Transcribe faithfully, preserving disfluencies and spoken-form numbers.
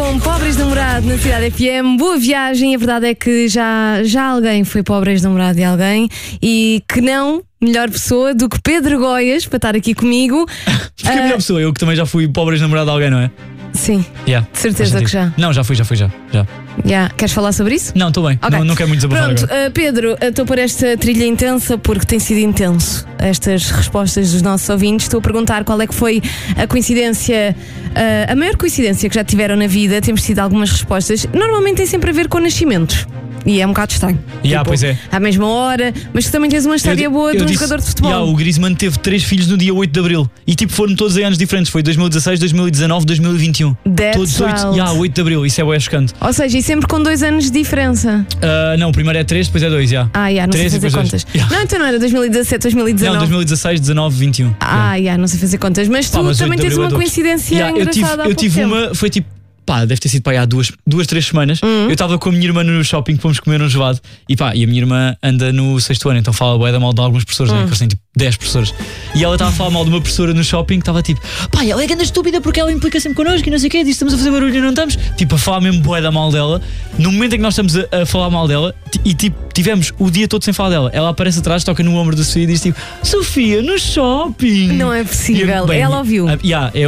com Pobres Namorado na Cidade F M. Boa viagem. A verdade é que já, já alguém foi Pobres Namorado de alguém e que não, melhor pessoa do que Pedro Goias para estar aqui comigo. Que uh... melhor pessoa, eu que também já fui Pobres Namorado de alguém, não é? Sim, yeah, de certeza que já. Não, já fui, já fui, já, já. Yeah. Queres falar sobre isso? Não, estou bem, okay. não, não quero muito desabafar. Pronto, uh, Pedro, estou por esta trilha intensa porque tem sido intenso estas respostas dos nossos ouvintes. Estou a perguntar qual é que foi a coincidência, uh, a maior coincidência que já tiveram na vida. Temos tido algumas respostas. Normalmente tem sempre a ver com nascimentos. E é um bocado estranho. Yeah, tipo, pois é. À mesma hora, mas tu também tens uma história eu, boa eu de um disse, jogador de futebol. Yeah, o Griezmann teve três filhos no dia oito de Abril. E tipo, foram todos em anos diferentes. Foi dois mil e dezasseis, dois mil e dezanove, dois mil e vinte e um. That's todos oito, yeah, oito de Abril. Isso é bué chocante. Ou seja, e sempre com dois anos de diferença. Uh, não, o primeiro é três, depois é dois, já. Yeah. Ah, yeah, não três sei fazer contas. Yeah. Não, então não era dois mil e dezassete, dois mil e dezanove. Não, dois mil e dezasseis, dezanove, vinte e um. Ah, yeah, yeah não sei fazer contas. Mas tu Pá, mas também tens uma coincidência yeah, engraçada. Eu tive, eu tive uma, foi tipo. Pá, deve ter sido pá, há duas, duas, três semanas. Uhum. Eu estava com a minha irmã no shopping, fomos comer um gelado. E pá, e a minha irmã anda no sexto ano, então fala bué da mal de alguns professores, uhum. né? Que têm tipo dez professores. E ela estava a falar mal de uma professora no shopping que estava tipo, pá, ela é grande estúpida porque ela implica sempre connosco e não sei o quê, disse estamos a fazer barulho e não estamos. Tipo, a falar mesmo bué da mal dela. No momento em que nós estamos a, a falar mal dela, e tipo, tivemos o dia todo sem falar dela, ela aparece atrás, toca no ombro da Sofia e diz tipo, Sofia, no shopping. Não é possível, e, bem, ela ouviu. A, yeah, é